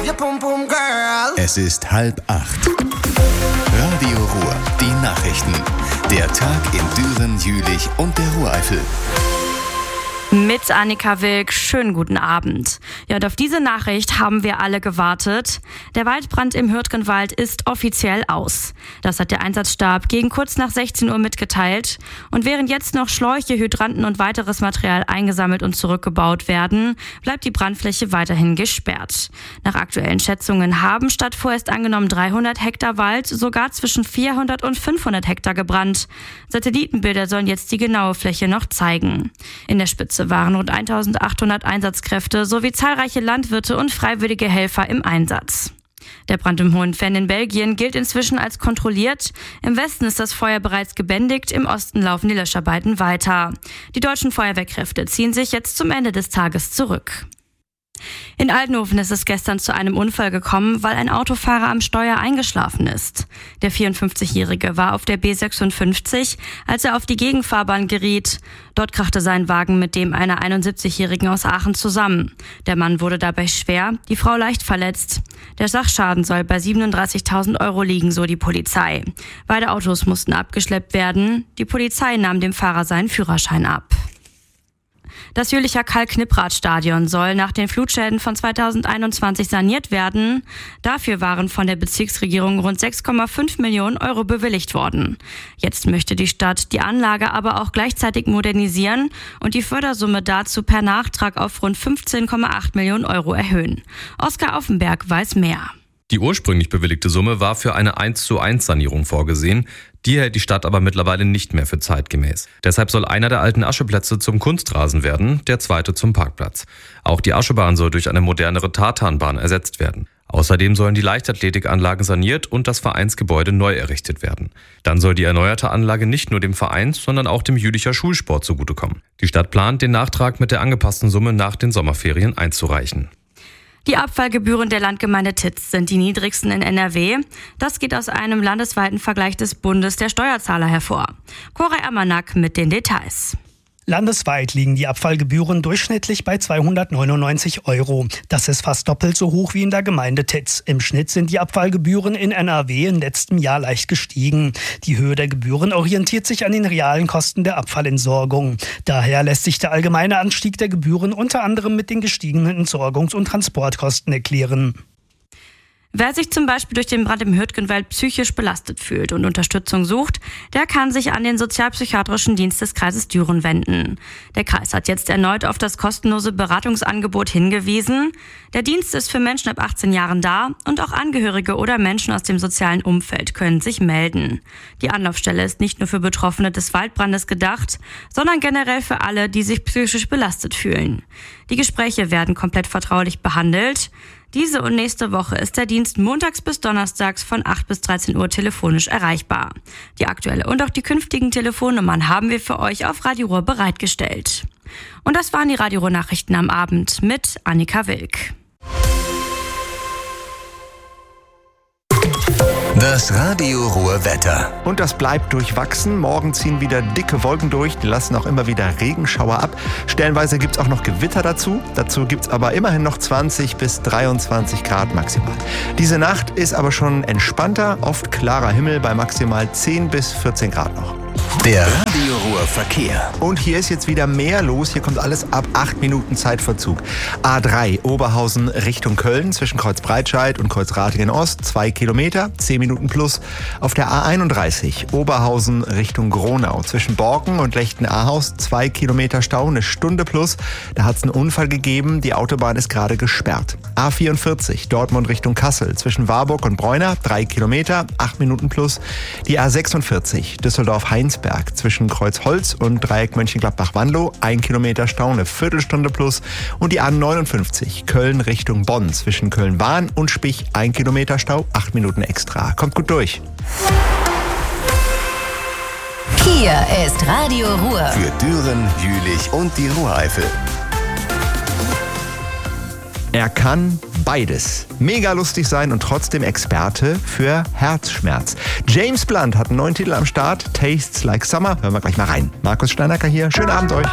Es ist 7:30. Radio Ruhr, die Nachrichten. Der Tag in Düren, Jülich und der Ruhreifel. Mit Annika Wilk, schönen guten Abend. Ja, und auf diese Nachricht haben wir alle gewartet. Der Waldbrand im Hürtgenwald ist offiziell aus. Das hat der Einsatzstab gegen kurz nach 16 Uhr mitgeteilt. Und während jetzt noch Schläuche, Hydranten und weiteres Material eingesammelt und zurückgebaut werden, bleibt die Brandfläche weiterhin gesperrt. Nach aktuellen Schätzungen haben statt vorerst angenommen 300 Hektar Wald sogar zwischen 400 und 500 Hektar gebrannt. Satellitenbilder sollen jetzt die genaue Fläche noch zeigen. In der Spitze waren rund 1800 Einsatzkräfte sowie zahlreiche Landwirte und freiwillige Helfer im Einsatz. Der Brand im Hohenfenn in Belgien gilt inzwischen als kontrolliert. Im Westen ist das Feuer bereits gebändigt, im Osten laufen die Löscharbeiten weiter. Die deutschen Feuerwehrkräfte ziehen sich jetzt zum Ende des Tages zurück. In Altenhofen ist es gestern zu einem Unfall gekommen, weil ein Autofahrer am Steuer eingeschlafen ist. Der 54-Jährige war auf der B56, als er auf die Gegenfahrbahn geriet. Dort krachte sein Wagen mit dem einer 71-Jährigen aus Aachen zusammen. Der Mann wurde dabei schwer, die Frau leicht verletzt. Der Sachschaden soll bei 37.000 € liegen, so die Polizei. Beide Autos mussten abgeschleppt werden. Die Polizei nahm dem Fahrer seinen Führerschein ab. Das Jülicher Karl-Knipprath-Stadion soll nach den Flutschäden von 2021 saniert werden. Dafür waren von der Bezirksregierung rund 6,5 Millionen € bewilligt worden. Jetzt möchte die Stadt die Anlage aber auch gleichzeitig modernisieren und die Fördersumme dazu per Nachtrag auf rund 15,8 Millionen € erhöhen. Oskar Auffenberg weiß mehr. Die ursprünglich bewilligte Summe war für eine 1:1-Sanierung vorgesehen. Die hält die Stadt aber mittlerweile nicht mehr für zeitgemäß. Deshalb soll einer der alten Ascheplätze zum Kunstrasen werden, der zweite zum Parkplatz. Auch die Aschebahn soll durch eine modernere Tartanbahn ersetzt werden. Außerdem sollen die Leichtathletikanlagen saniert und das Vereinsgebäude neu errichtet werden. Dann soll die erneuerte Anlage nicht nur dem Verein, sondern auch dem Jülicher Schulsport zugutekommen. Die Stadt plant, den Nachtrag mit der angepassten Summe nach den Sommerferien einzureichen. Die Abfallgebühren der Landgemeinde Titz sind die niedrigsten in NRW. Das geht aus einem landesweiten Vergleich des Bundes der Steuerzahler hervor. Koray Amanak mit den Details. Landesweit liegen die Abfallgebühren durchschnittlich bei 299 €. Das ist fast doppelt so hoch wie in der Gemeinde Titz. Im Schnitt sind die Abfallgebühren in NRW im letzten Jahr leicht gestiegen. Die Höhe der Gebühren orientiert sich an den realen Kosten der Abfallentsorgung. Daher lässt sich der allgemeine Anstieg der Gebühren unter anderem mit den gestiegenen Entsorgungs- und Transportkosten erklären. Wer sich zum Beispiel durch den Brand im Hürtgenwald psychisch belastet fühlt und Unterstützung sucht, der kann sich an den sozialpsychiatrischen Dienst des Kreises Düren wenden. Der Kreis hat jetzt erneut auf das kostenlose Beratungsangebot hingewiesen. Der Dienst ist für Menschen ab 18 Jahren da und auch Angehörige oder Menschen aus dem sozialen Umfeld können sich melden. Die Anlaufstelle ist nicht nur für Betroffene des Waldbrandes gedacht, sondern generell für alle, die sich psychisch belastet fühlen. Die Gespräche werden komplett vertraulich behandelt. Diese und nächste Woche ist der Dienst montags bis donnerstags von 8 bis 13 Uhr telefonisch erreichbar. Die aktuelle und auch die künftigen Telefonnummern haben wir für euch auf Radio Ruhr bereitgestellt. Und das waren die Radio Ruhr Nachrichten am Abend mit Annika Wilk. Das Radio Ruhr Wetter. Und das bleibt durchwachsen. Morgen ziehen wieder dicke Wolken durch. Die lassen auch immer wieder Regenschauer ab. Stellenweise gibt es auch noch Gewitter dazu. Dazu gibt es aber immerhin noch 20 bis 23 Grad maximal. Diese Nacht ist aber schon entspannter. Oft klarer Himmel bei maximal 10 bis 14 Grad noch. Der Radio Ruhr Verkehr. Und hier ist jetzt wieder mehr los. Hier kommt alles ab 8 Minuten Zeitverzug. A3 Oberhausen Richtung Köln zwischen Kreuzbreitscheid und Kreuzratingen Ost 2 Kilometer, 10 Minuten plus. Auf der A31 Oberhausen Richtung Gronau zwischen Borken und Lechten-Ahaus 2 Kilometer Stau, 1 Stunde plus. Da hat es einen Unfall gegeben. Die Autobahn ist gerade gesperrt. A44 Dortmund Richtung Kassel zwischen Warburg und Bräuner 3 Kilometer, 8 Minuten plus. Die A46 Düsseldorf-Heinsberg zwischen Kreuzholz und Dreieck Mönchengladbach-Wanlo 1 Kilometer Stau, 1 Viertelstunde plus. Und die A59 Köln Richtung Bonn zwischen Köln-Bahn und Spich 1 Kilometer Stau, 8 Minuten extra. Kommt gut durch. Hier ist Radio Ruhr. Für Düren, Jülich und die Ruhreifel. Er kann beides. Mega lustig sein und trotzdem Experte für Herzschmerz. James Blunt hat einen neuen Titel am Start. Tastes Like Summer. Hören wir gleich mal rein. Markus Steinacker hier. Schönen Abend euch.